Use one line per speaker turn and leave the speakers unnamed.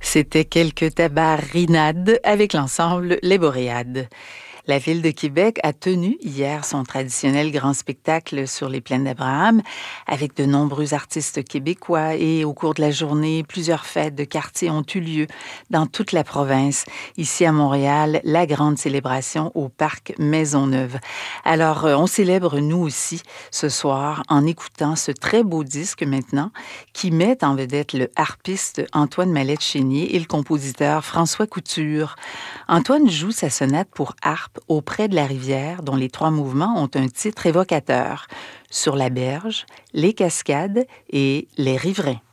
C'était quelques tabarinades avec l'ensemble Les Boréades. La Ville de Québec a tenu hier son traditionnel grand spectacle sur les plaines d'Abraham avec de nombreux artistes québécois et au cours de la journée, plusieurs fêtes de quartier ont eu lieu dans toute la province. Ici à Montréal, la grande célébration au parc Maisonneuve. Alors, on célèbre nous aussi ce soir en écoutant ce très beau disque maintenant qui met en vedette le harpiste Antoine Mallette-Chénier et le compositeur François Couture. Antoine joue sa sonate pour harpe auprès de la rivière, dont les 3 mouvements ont un titre évocateur. Sur la berge, les cascades et les riverains.